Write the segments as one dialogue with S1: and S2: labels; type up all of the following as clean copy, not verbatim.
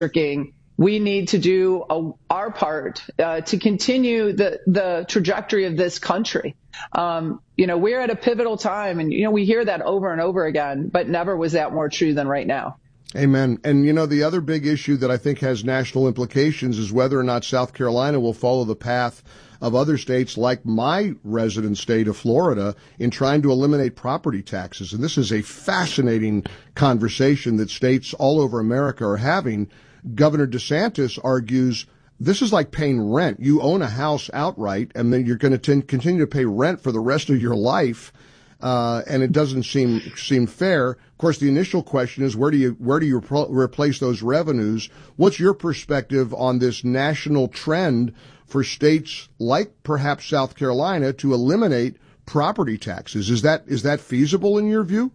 S1: we need to do our part to continue the trajectory of this country. We're at a pivotal time, and, we hear that over and over again, but never was that more true than right now.
S2: Amen. And, the other big issue that I think has national implications is whether or not South Carolina will follow the path of other states like my resident state of Florida in trying to eliminate property taxes. And this is a fascinating conversation that states all over America are having. Governor DeSantis argues this is like paying rent. You own a house outright, and then you're going to continue to pay rent for the rest of your life. And it doesn't seem fair. Of course, the initial question is where do you replace those revenues? What's your perspective on this national trend for states like perhaps South Carolina to eliminate property taxes? Is that feasible in your view?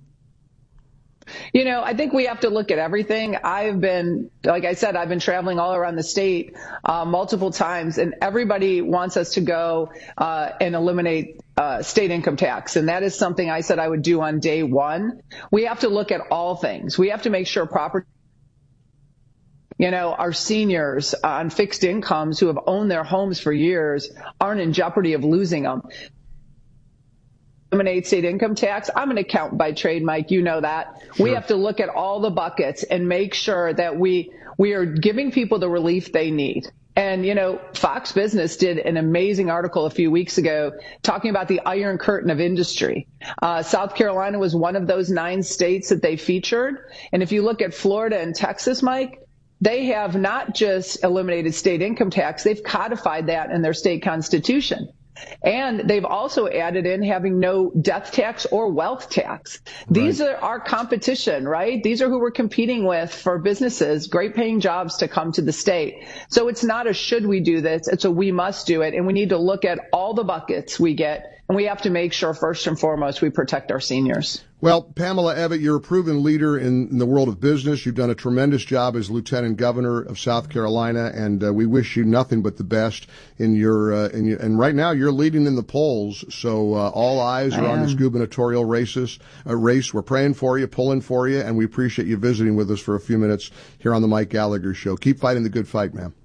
S1: I think we have to look at everything. Like I said, I've been traveling all around the state multiple times, and everybody wants us to go and eliminate state income tax. And that is something I said I would do on day one. We have to look at all things. We have to make sure our seniors on fixed incomes who have owned their homes for years aren't in jeopardy of losing them. Eliminate state income tax. I'm an accountant by trade, Mike. You know that. Sure. We have to look at all the buckets and make sure that we are giving people the relief they need. And, Fox Business did an amazing article a few weeks ago talking about the Iron Curtain of industry. South Carolina was one of those 9 states that they featured. And if you look at Florida and Texas, Mike, they have not just eliminated state income tax, they've codified that in their state constitution. And they've also added in having no death tax or wealth tax. These are our competition, right? These are who we're competing with for businesses, great paying jobs to come to the state. So it's not a should we do this, it's a we must do it. And we need to look at all the buckets we get, and we have to make sure first and foremost we protect our seniors.
S2: Well, Pamela Evette, you're a proven leader in the world of business. You've done a tremendous job as Lieutenant Governor of South Carolina, and we wish you nothing but the best in your and right now you're leading in the polls. So all eyes are on this gubernatorial race. We're praying for you, pulling for you, and we appreciate you visiting with us for a few minutes here on the Mike Gallagher Show. Keep fighting the good fight, ma'am.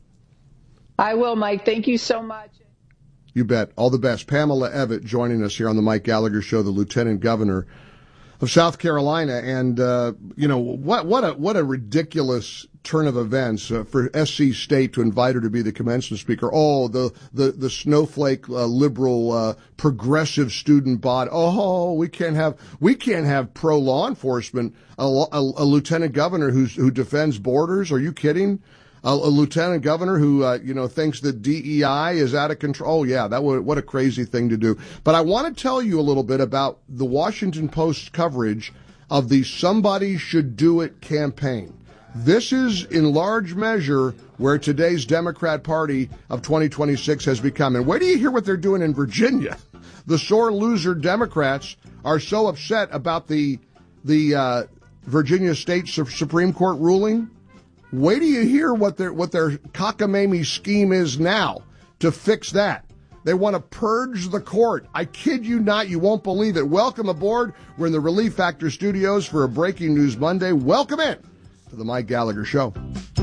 S1: I will, Mike. Thank you so much.
S2: You bet. All the best. Pamela Evette joining us here on the Mike Gallagher Show, the Lieutenant Governor of South Carolina. And, what a ridiculous turn of events for SC State to invite her to be the commencement speaker. Oh, the snowflake, liberal, progressive student body. Oh, we can't have pro law enforcement, a lieutenant governor who defends borders. Are you kidding? A lieutenant governor who, thinks that DEI is out of control. Oh, yeah, what a crazy thing to do. But I want to tell you a little bit about the Washington Post coverage of the Somebody Should Do It campaign. This is in large measure where today's Democrat Party of 2026 has become. And wait till you hear what they're doing in Virginia. The sore loser Democrats are so upset about the Virginia State Supreme Court ruling. Wait till you hear what their cockamamie scheme is now to fix that. They want to purge the court. I kid you not, you won't believe it. Welcome aboard. We're in the Relief Factor studios for a Breaking News Monday. Welcome in to the Mike Gallagher Show.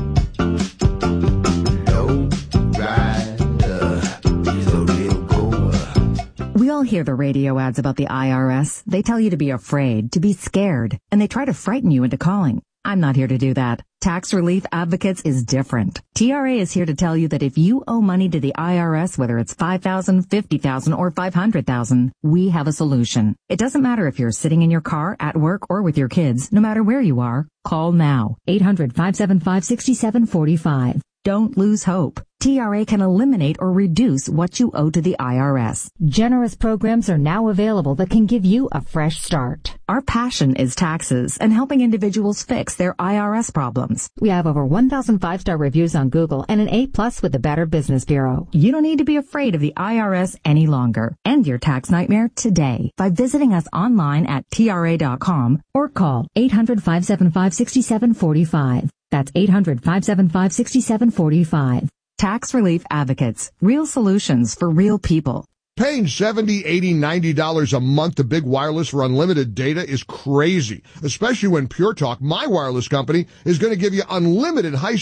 S3: We all hear the radio ads about the IRS. They tell you to be afraid, to be scared, and they try to frighten you into calling. I'm not here to do that. Tax Relief Advocates is different. TRA is here to tell you that if you owe money to the IRS, whether it's $5,000, $50,000, or $500,000, we have a solution. It doesn't matter if you're sitting in your car, at work, or with your kids. No matter where you are, call now. 800-575-6745. Don't lose hope. TRA can eliminate or reduce what you owe to the IRS. Generous programs are now available that can give you a fresh start. Our passion is taxes and helping individuals fix their IRS problems. We have over 1,000 5-star reviews on Google and an A+ with the Better Business Bureau. You don't need to be afraid of the IRS any longer. End your tax nightmare today by visiting us online at TRA.com or call 800-575-6745. That's 800-575-6745. Tax Relief Advocates. Real solutions for real people.
S2: Paying $70, $80, $90 a month to Big Wireless for unlimited data is crazy, especially when Pure Talk, my wireless company, is going to give you unlimited high